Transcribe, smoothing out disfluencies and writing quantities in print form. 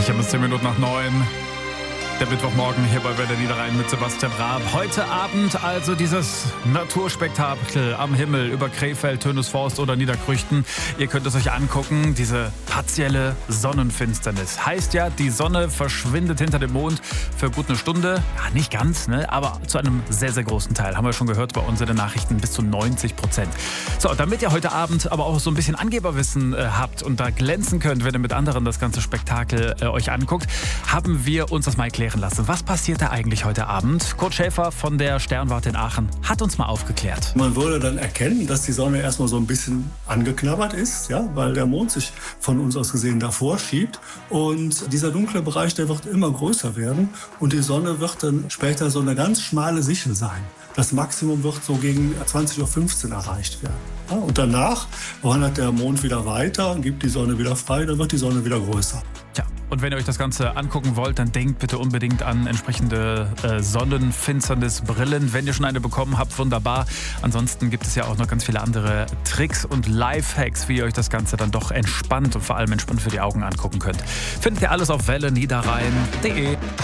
Ich habe es 10 Minuten nach 9. Der Mittwochmorgen hier bei Welle Niederrhein mit Sebastian Raab. Heute Abend also dieses Naturspektakel am Himmel über Krefeld, Tönisforst oder Niederkrüchten. Ihr könnt es euch angucken, diese partielle Sonnenfinsternis. Heißt ja, die Sonne verschwindet hinter dem Mond für gut eine Stunde. Ja, nicht ganz, ne? Aber zu einem sehr, sehr großen Teil. Haben wir schon gehört bei uns in den Nachrichten, bis zu 90%. So, damit ihr heute Abend aber auch so ein bisschen Angeberwissen habt und da glänzen könnt, wenn ihr mit anderen das ganze Spektakel euch anguckt, haben wir uns das mal erklären lassen. Was passiert da eigentlich heute Abend? Kurt Schäfer von der Sternwarte in Aachen hat uns mal aufgeklärt. Man würde dann erkennen, dass die Sonne erstmal so ein bisschen angeknabbert ist, ja, weil der Mond sich von uns aus gesehen davor schiebt. Und dieser dunkle Bereich, der wird immer größer werden. Und die Sonne wird dann später so eine ganz schmale Sichel sein. Das Maximum wird so gegen 20:15 Uhr erreicht werden. Ja, und danach wandert der Mond wieder weiter und gibt die Sonne wieder frei, dann wird die Sonne wieder größer. Tja, und wenn ihr euch das Ganze angucken wollt, dann denkt bitte unbedingt an entsprechende Sonnenfinsternisbrillen. Wenn ihr schon eine bekommen habt, wunderbar. Ansonsten gibt es ja auch noch ganz viele andere Tricks und Lifehacks, wie ihr euch das Ganze dann doch entspannt und vor allem entspannt für die Augen angucken könnt. Findet ihr alles auf welleniederrhein.de.